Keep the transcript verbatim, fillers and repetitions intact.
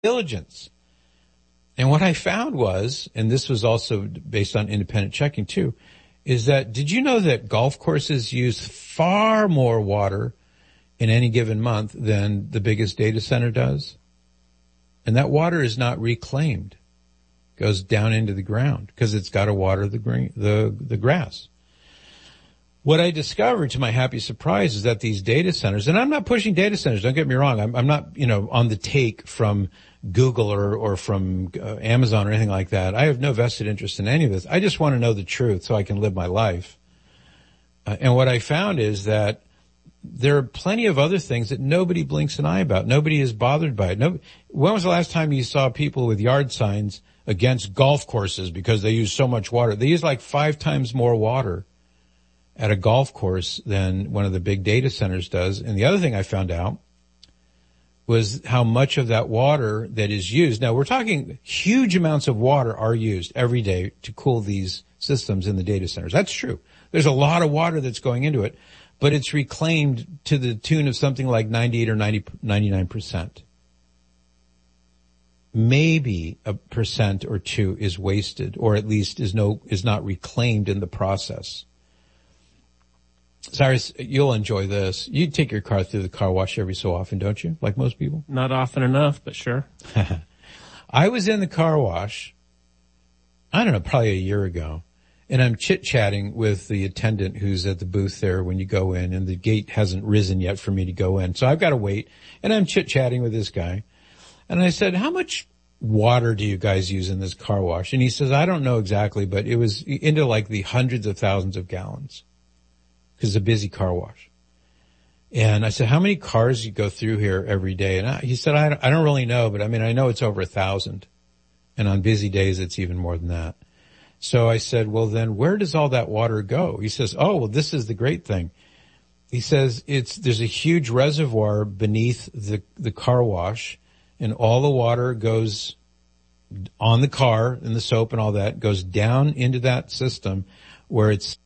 diligence. And what I found was, and this was also based on independent checking too, is that did you know that golf courses use far more water in any given month than the biggest data center does? And that water is not reclaimed. It goes down into the ground because it's got to water the green, the, the grass. What I discovered to my happy surprise is that these data centers, and I'm not pushing data centers, don't get me wrong. I'm, I'm not, you know, on the take from Google or, or from uh, Amazon or anything like that. I have no vested interest in any of this. I just want to know the truth so I can live my life. Uh, and what I found is that there are plenty of other things that nobody blinks an eye about. Nobody is bothered by it. No, when was the last time you saw people with yard signs against golf courses because they use so much water? They use like five times more water at a golf course than one of the big data centers does. And the other thing I found out was how much of that water that is used. Now we're talking huge amounts of water are used every day to cool these systems in the data centers. That's true. There's a lot of water that's going into it, but it's reclaimed to the tune of something like ninety-eight or ninety, ninety-nine percent. Maybe a percent or two is wasted, or at least is no, is not reclaimed in the process. Cyrus, you'll enjoy this. You take your car through the car wash every so often, don't you? Like most people? Not often enough, but sure. I was in the car wash, I don't know, probably a year ago, and I'm chit-chatting with the attendant who's at the booth there when you go in, and the gate hasn't risen yet for me to go in. So I've got to wait, and I'm chit-chatting with this guy. And I said, how much water do you guys use in this car wash? And he says, I don't know exactly, but it was into like the hundreds of thousands of gallons. Because it's a busy car wash. And I said, how many cars you go through here every day? And I, he said, I don't, I don't really know, but I mean, I know it's over a thousand. And on busy days, it's even more than that. So I said, well, then where does all that water go? He says, oh, well, this is the great thing. He says, it's, there's a huge reservoir beneath the, the car wash, and all the water goes on the car and the soap and all that goes down into that system where it's